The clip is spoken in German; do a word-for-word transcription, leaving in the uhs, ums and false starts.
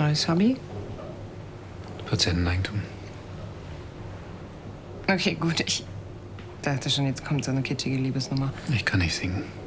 Neues Hobby? Patienteneigentum. Okay, gut. Ich dachte schon, jetzt kommt so eine kitschige Liebesnummer. Ich kann nicht singen.